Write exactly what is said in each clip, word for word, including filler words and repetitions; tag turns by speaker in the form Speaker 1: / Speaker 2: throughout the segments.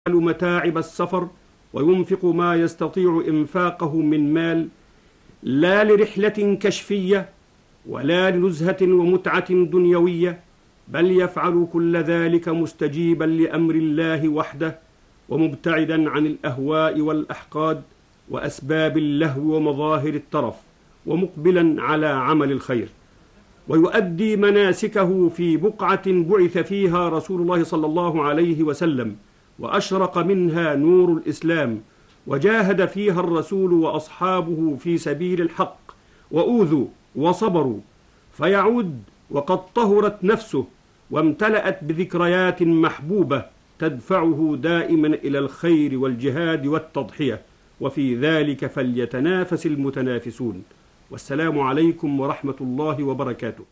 Speaker 1: متاعب السفر وينفق ما يستطيع إنفاقه من مال، لا لرحلة كشفية ولا لنزهة ومتعة دنيوية، بل يفعل كل ذلك مستجيبا لأمر الله وحده، ومبتعدا عن الأهواء والأحقاد وأسباب اللهو ومظاهر الترف، ومقبلا على عمل الخير، ويؤدي مناسكه في بقعة بعث فيها رسول الله صلى الله عليه وسلم وأشرق منها نور الإسلام، وجاهد فيها الرسول وأصحابه في سبيل الحق وأوذوا وصبروا، فيعود وقد طهرت نفسه وامتلأت بذكريات محبوبة تدفعه دائما إلى الخير والجهاد والتضحية، وفي ذلك فليتنافس المتنافسون. والسلام عليكم ورحمة الله وبركاته.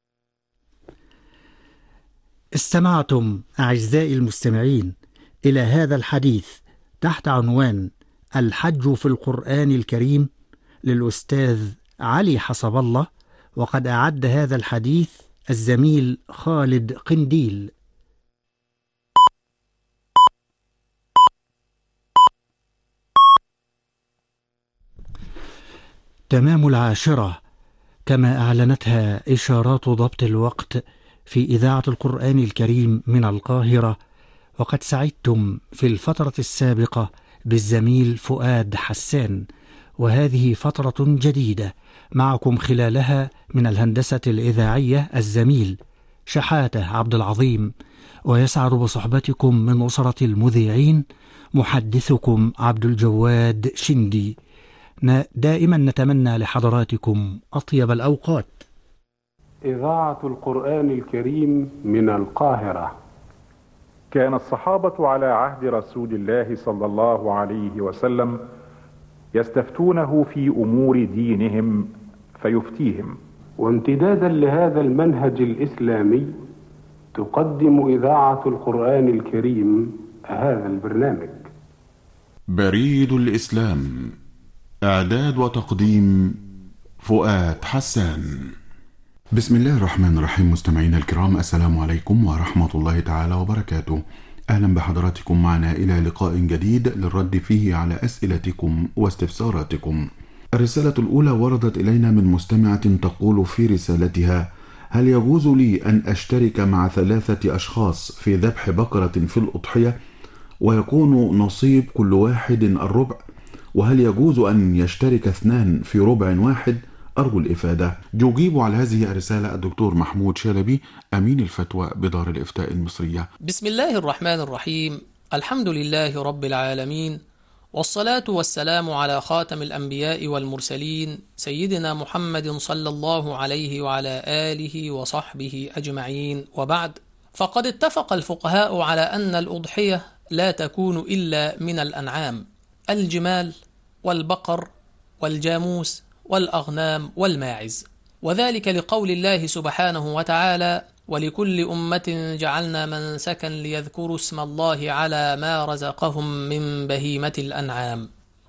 Speaker 2: استمعتم أعزائي المستمعين إلى هذا الحديث تحت عنوان الحج في القرآن الكريم للأستاذ علي حسب الله، وقد أعد هذا الحديث الزميل خالد قنديل. تمام العاشرة كما أعلنتها إشارات ضبط الوقت في إذاعة القرآن الكريم من القاهرة، وقد سعدتم في الفترة السابقة بالزميل فؤاد حسان، وهذه فترة جديدة معكم خلالها من الهندسة الإذاعية الزميل شحاتة عبد العظيم، ويسعد بصحبتكم من أسرة المذيعين محدثكم عبد الجواد شندي. دائما نتمنى لحضراتكم أطيب الأوقات.
Speaker 3: إذاعة القرآن الكريم من القاهرة.
Speaker 4: كان الصحابة على عهد رسول الله صلى الله عليه وسلم يستفتونه في أمور دينهم فيفتيهم،
Speaker 3: وامتدادا لهذا المنهج الإسلامي تقدم إذاعة القرآن الكريم هذا البرنامج.
Speaker 5: بريد الإسلام، إعداد وتقديم فؤاد حسان. بسم الله الرحمن الرحيم. مستمعينا الكرام، السلام عليكم ورحمة الله تعالى وبركاته. أهلا بحضراتكم معنا إلى لقاء جديد للرد فيه على أسئلتكم واستفساراتكم. الرسالة الأولى وردت إلينا من مستمعة تقول في رسالتها: هل يجوز لي أن أشترك مع ثلاثة أشخاص في ذبح بقرة في الأضحية ويكون نصيب كل واحد الربع؟ وهل يجوز أن يشترك اثنان في ربع واحد؟ أرجو الإفادة. يجيب على هذه الرسالة الدكتور محمود شلبي، أمين الفتوى بدار الإفتاء المصرية.
Speaker 6: بسم الله الرحمن الرحيم. الحمد لله رب العالمين، والصلاة والسلام على خاتم الأنبياء والمرسلين سيدنا محمد صلى الله عليه وعلى آله وصحبه أجمعين، وبعد. فقد اتفق الفقهاء على أن الأضحية لا تكون إلا من الأنعام: الجمال والبقر والجاموس والأغنام والماعز، وذلك لقول الله سبحانه وتعالى: ولكل أمة جعلنا منسكا ليذكروا اسم الله على ما رزقهم من بهيمة الأنعام،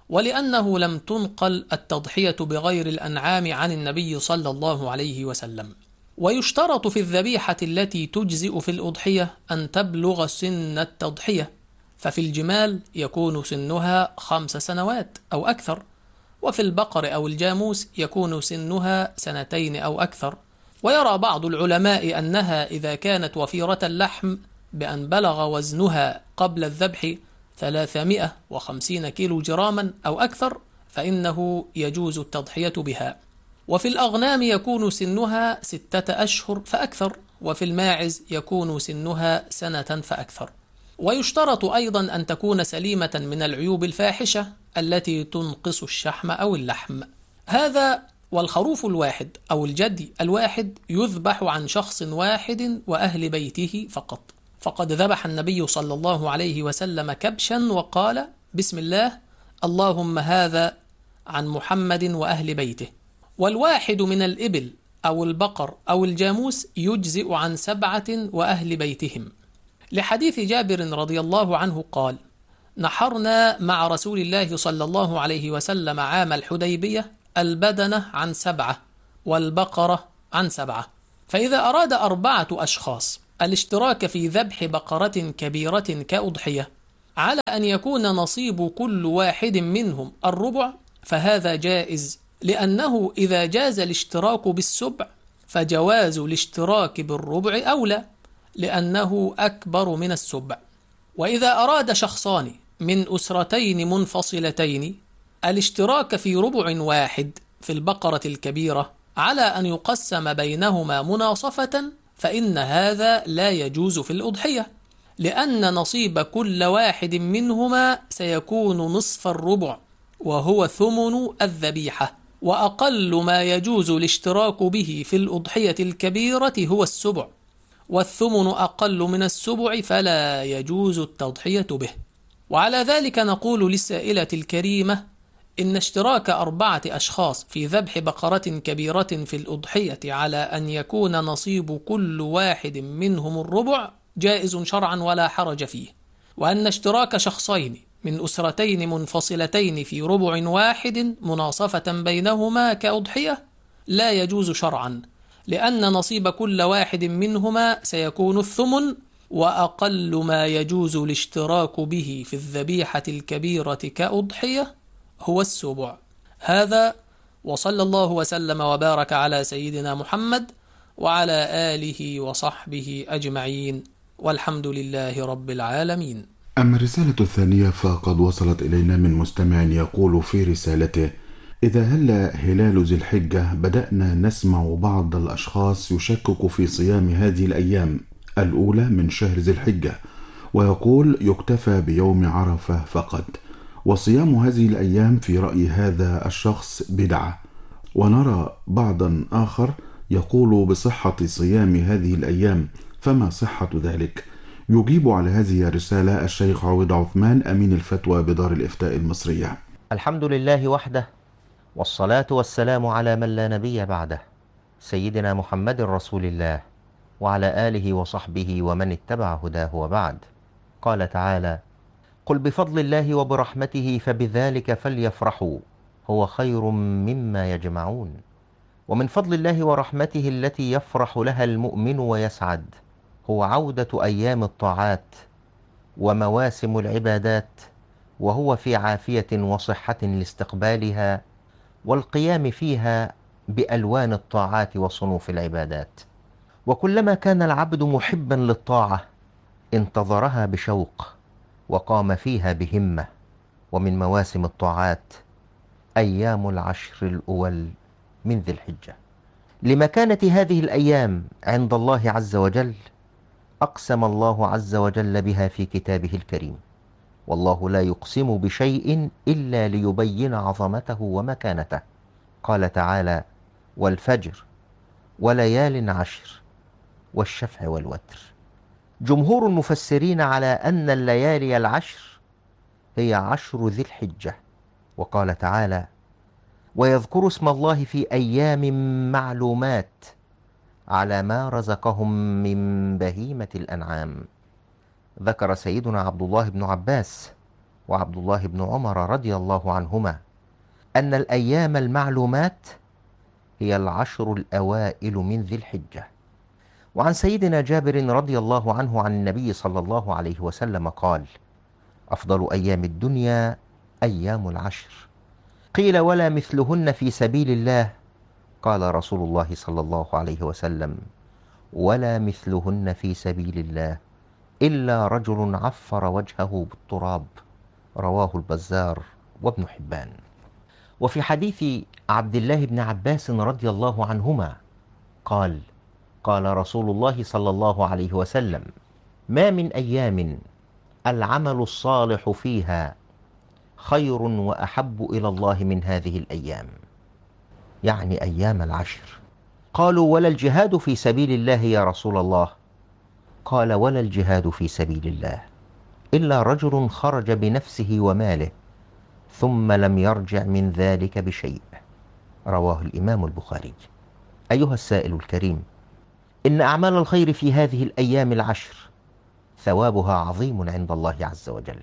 Speaker 6: ولأنه لم تنقل التضحية بغير الأنعام عن النبي صلى الله عليه وسلم. ويشترط في الذبيحة التي تجزئ في الأضحية أن تبلغ سن التضحية، ففي الجمال يكون سنها خمس سنوات أو أكثر، وفي البقر أو الجاموس يكون سنها سنتين أو أكثر. ويرى بعض العلماء أنها إذا كانت وفيرة اللحم بأن بلغ وزنها قبل الذبح ثلاثمائة وخمسين كيلو جراما أو أكثر فإنه يجوز التضحية بها. وفي الأغنام يكون سنها ستة أشهر فأكثر، وفي الماعز يكون سنها سنة فأكثر. ويشترط أيضا أن تكون سليمة من العيوب الفاحشة التي تنقص الشحم أو اللحم. هذا والخروف الواحد أو الجدي الواحد يذبح عن شخص واحد وأهل بيته فقط، فقد ذبح النبي صلى الله عليه وسلم كبشا وقال: بسم الله، اللهم هذا عن محمد وأهل بيته. والواحد من الإبل أو البقر أو الجاموس يجزئ عن سبعة وأهل بيتهم، لحديث جابر رضي الله عنه قال: نحرنا مع رسول الله صلى الله عليه وسلم عام الحديبية البدنة عن سبعة والبقرة عن سبعة. فإذا أراد أربعة أشخاص الاشتراك في ذبح بقرة كبيرة كأضحية على أن يكون نصيب كل واحد منهم الربع فهذا جائز، لأنه إذا جاز الاشتراك بالسبع فجواز الاشتراك بالربع أولى، لأنه أكبر من السبع. وإذا أراد شخصان من أسرتين منفصلتين الاشتراك في ربع واحد في البقرة الكبيرة على أن يقسم بينهما مناصفة، فإن هذا لا يجوز في الأضحية، لأن نصيب كل واحد منهما سيكون نصف الربع وهو ثمن الذبيحة، وأقل ما يجوز الاشتراك به في الأضحية الكبيرة هو السبع، والثمن أقل من السبع فلا يجوز التضحية به. وعلى ذلك نقول للسائلة الكريمة إن اشتراك أربعة أشخاص في ذبح بقرة كبيرة في الأضحية على أن يكون نصيب كل واحد منهم الربع جائز شرعا ولا حرج فيه، وأن اشتراك شخصين من أسرتين منفصلتين في ربع واحد مناصفة بينهما كأضحية لا يجوز شرعا، لأن نصيب كل واحد منهما سيكون الثمن، وأقل ما يجوز الاشتراك به في الذبيحة الكبيرة كأضحية هو السبع. هذا، وصلى الله وسلم وبارك على سيدنا محمد وعلى آله وصحبه أجمعين، والحمد لله رب العالمين.
Speaker 5: أما الرسالة الثانية فقد وصلت إلينا من مستمع يقول في رسالته: إذا هل هلال ذي الحجة بدأنا نسمع بعض الأشخاص يشكك في صيام هذه الأيام الأولى من شهر ذي الحجة، ويقول يكتفى بيوم عرفة فقط، وصيام هذه الأيام في رأي هذا الشخص بدعة. ونرى بعضا آخر يقول بصحة صيام هذه الأيام، فما صحة ذلك؟ يجيب على هذه الرسالة الشيخ عويض عثمان أمين الفتوى بدار الإفتاء المصرية.
Speaker 7: الحمد لله وحده، والصلاة والسلام على من لا نبي بعده، سيدنا محمد رسول الله وعلى آله وصحبه ومن اتبع هداه، وبعد. قال تعالى: قل بفضل الله وبرحمته فبذلك فليفرحوا هو خير مما يجمعون. ومن فضل الله ورحمته التي يفرح لها المؤمن ويسعد هو عودة أيام الطاعات ومواسم العبادات، وهو في عافية وصحة لاستقبالها والقيام فيها بألوان الطاعات وصنوف العبادات. وكلما كان العبد محبا للطاعة انتظرها بشوق وقام فيها بهمة. ومن مواسم الطاعات أيام العشر الأول من ذي الحجة. لمكانة هذه الأيام عند الله عز وجل أقسم الله عز وجل بها في كتابه الكريم، والله لا يقسم بشيء إلا ليبين عظمته ومكانته. قال تعالى: والفجر وليال عشر والشفع والوتر. جمهور المفسرين على أن الليالي العشر هي عشر ذي الحجة. وقال تعالى: ويذكر اسم الله في أيام معلومات على ما رزقهم من بهيمة الأنعام. ذكر سيدنا عبد الله بن عباس وعبد الله بن عمر رضي الله عنهما أن الأيام المعلومات هي العشر الأوائل من ذي الحجة. وعن سيدنا جابر رضي الله عنه عن النبي صلى الله عليه وسلم قال: أفضل أيام الدنيا أيام العشر. قيل: ولا مثلهن في سبيل الله؟ قال رسول الله صلى الله عليه وسلم: ولا مثلهن في سبيل الله إلا رجل عفر وجهه بالتراب. رواه البزار وابن حبان. وفي حديث عبد الله بن عباس رضي الله عنهما قال: قال رسول الله صلى الله عليه وسلم: ما من أيام العمل الصالح فيها خير وأحب إلى الله من هذه الأيام، يعني أيام العشر. قالوا: ولا الجهاد في سبيل الله يا رسول الله؟ قال: ولا الجهاد في سبيل الله إلا رجل خرج بنفسه وماله ثم لم يرجع من ذلك بشيء. رواه الإمام البخاري. أيها السائل الكريم، إن أعمال الخير في هذه الأيام العشر ثوابها عظيم عند الله عز وجل.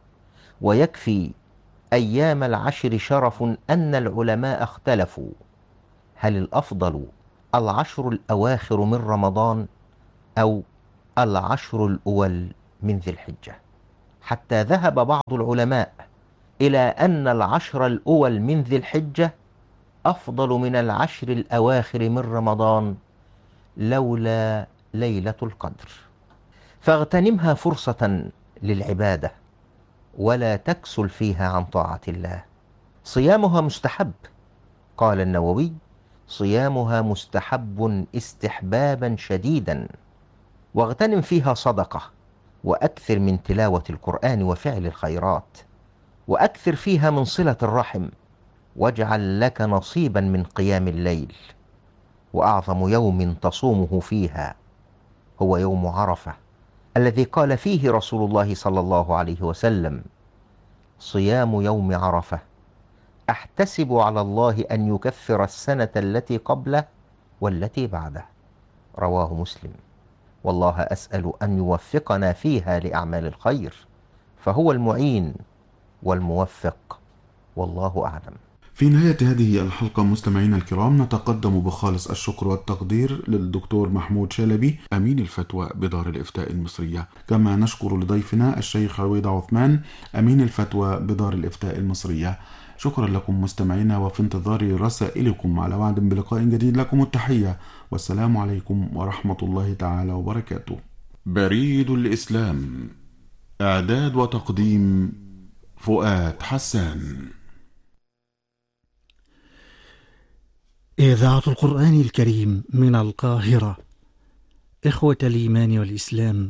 Speaker 7: ويكفي أيام العشر شرف أن العلماء اختلفوا هل الأفضل العشر الأواخر من رمضان أو العشر الأول من ذي الحجة. حتى ذهب بعض العلماء إلى أن العشر الأول من ذي الحجة أفضل من العشر الأواخر من رمضان لولا ليلة القدر. فاغتنمها فرصة للعبادة ولا تكسل فيها عن طاعة الله. صيامها مستحب، قال النووي: صيامها مستحب استحبابا شديدا. واغتنم فيها صدقة، وأكثر من تلاوة القرآن وفعل الخيرات، وأكثر فيها من صلة الرحم، واجعل لك نصيبا من قيام الليل. وأعظم يوم تصومه فيها هو يوم عرفة، الذي قال فيه رسول الله صلى الله عليه وسلم: صيام يوم عرفة أحتسب على الله أن يكفر السنة التي قبله والتي بعده. رواه مسلم. والله أسأل أن يوفقنا فيها لأعمال الخير، فهو المعين والموفق، والله أعلم.
Speaker 5: في نهاية هذه الحلقة مستمعينا الكرام، نتقدم بخالص الشكر والتقدير للدكتور محمود شلبي أمين الفتوى بدار الإفتاء المصرية، كما نشكر لضيفنا الشيخ عويض عثمان أمين الفتوى بدار الإفتاء المصرية. شكرا لكم مستمعينا، وفي انتظار رسائلكم على وعد بلقاء جديد. لكم التحية والسلام عليكم ورحمة الله تعالى وبركاته. بريد الإسلام، إعداد وتقديم فؤاد حسان.
Speaker 2: إذاعة القرآن الكريم من القاهرة. إخوة الإيمان والإسلام،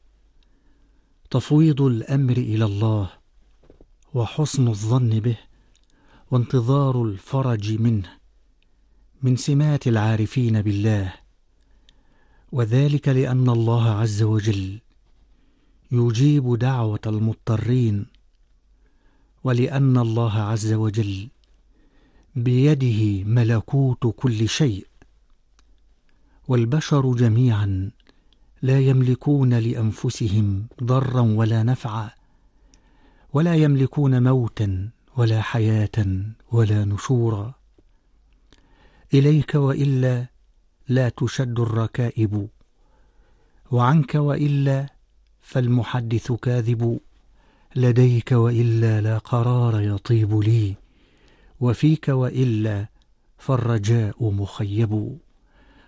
Speaker 2: تفويض الأمر إلى الله وحسن الظن به وانتظار الفرج منه من سمات العارفين بالله، وذلك لأن الله عز وجل يجيب دعوة المضطرين، ولأن الله عز وجل بيده ملكوت كل شيء، والبشر جميعا لا يملكون لأنفسهم ضرا ولا نفعا، ولا يملكون موتا ولا حياة ولا نشورا. إليك وإلا لا تشد الركائب، وعنك وإلا فالمحدث كاذب، لديك وإلا لا قرار يطيب لي، وفيك وإلا فالرجاء مخيب.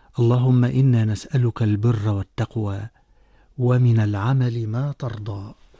Speaker 2: اللهم إنا نسألك البر والتقوى ومن العمل ما ترضى.